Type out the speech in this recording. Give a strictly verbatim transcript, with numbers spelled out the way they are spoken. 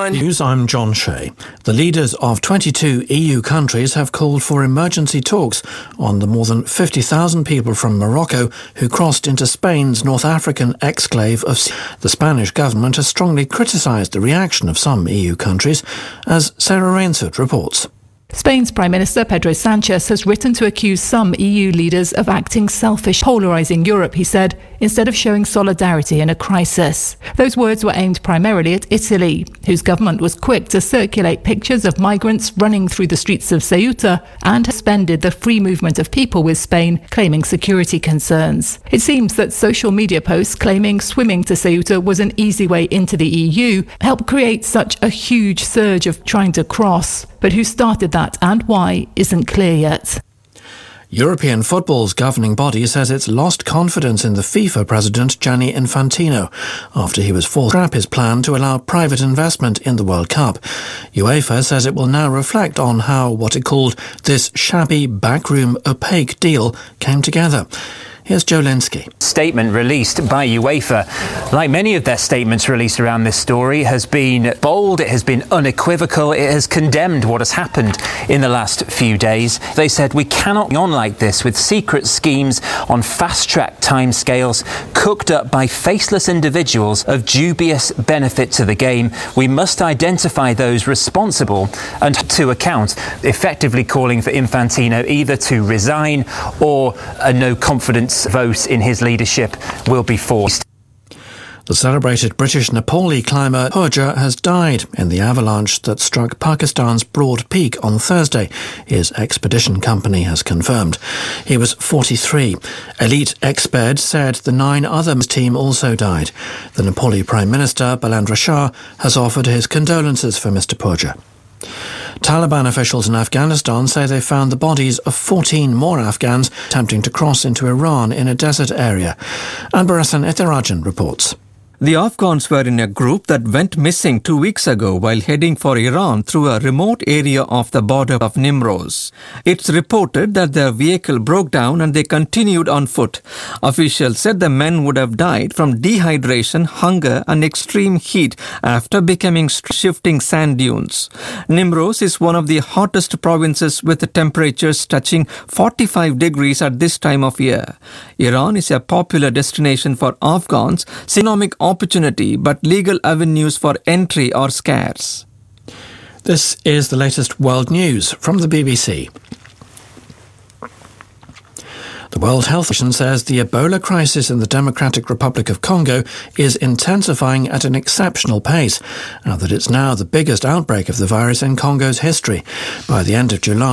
nine News, I'm John Shea. The leaders of twenty-two E U countries have called for emergency talks on the more than fifty thousand people from Morocco who crossed into Spain's North African exclave of Ceuta. The Spanish government has strongly criticised the reaction of some E U countries, as Sarah Rainsford reports. Spain's Prime Minister Pedro Sanchez has written to accuse some E U leaders of acting selfish, polarising Europe, he said, instead of showing solidarity in a crisis. Those words were aimed primarily at Italy, whose government was quick to circulate pictures of migrants running through the streets of Ceuta and suspended the free movement of people with Spain, claiming security concerns. It seems that social media posts claiming swimming to Ceuta was an easy way into the E U helped create such a huge surge of trying to cross. But who started that and why isn't clear yet. European football's governing body says it's lost confidence in the FIFA president Gianni Infantino after he was forced to scrap his plan to allow private investment in the World Cup. UEFA says it will now reflect on how what it called this shabby, backroom, opaque deal came together. Here's Joe Linsky. Statement released by UEFA, like many of their statements released around this story, has been bold, it has been unequivocal, it has condemned what has happened in the last few days. They said we cannot go on like this with secret schemes on fast-track timescales cooked up by faceless individuals of dubious benefit to the game. We must identify those responsible and to account, effectively calling for Infantino either to resign or a no confidence vote in his leadership will be forced. The celebrated British Nepali climber Purja has died in the avalanche that struck Pakistan's Broad Peak on Thursday, his expedition company has confirmed. He was forty-three. Elite Exped said the nine other team also died. The Nepali Prime Minister Balendra Shah has offered his condolences for Mister Purja. Taliban officials in Afghanistan say they found the bodies of fourteen more Afghans attempting to cross into Iran in a desert area. Anbarasan Ethirajan reports. The Afghans were in a group that went missing two weeks ago while heading for Iran through a remote area off the border of Nimroz. It's reported that their vehicle broke down and they continued on foot. Officials said the men would have died from dehydration, hunger and extreme heat after becoming shifting sand dunes. Nimroz is one of the hottest provinces with temperatures touching forty-five degrees at this time of year. Iran is a popular destination for Afghans. Economic opportunity, but legal avenues for entry are scarce. This is the latest world news from the B B C. The World Health Organization says the Ebola crisis in the Democratic Republic of Congo is intensifying at an exceptional pace, now that it's now the biggest outbreak of the virus in Congo's history. By the end of July,